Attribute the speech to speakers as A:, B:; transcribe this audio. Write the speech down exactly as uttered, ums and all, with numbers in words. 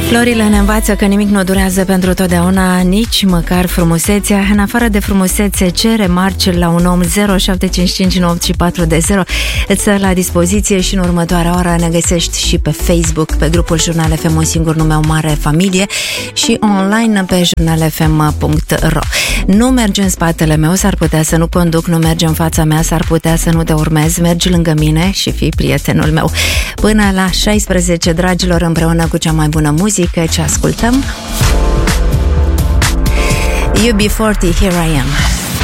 A: Florile ne învață că nimic nu durează pentru totdeauna, nici măcar frumusețea. În afară de frumusețe, ce remarci la un om? Zero șapte cinci cinci nouă patru de zero. Îți stă la dispoziție și în următoarea oră ne găsești și pe Facebook, pe grupul Jurnal F M, un singur nume, o mare familie, și online pe jurnal f m punct r o. Nu mergi în spatele meu, s-ar putea să nu conduc, nu mergi în fața mea, s-ar putea să nu te urmez, mergi lângă mine și fii prietenul meu. Până la șaisprezece, dragilor, împreună cu cea mai bună muzică, ce ascultăm? U B forty, Here I Am.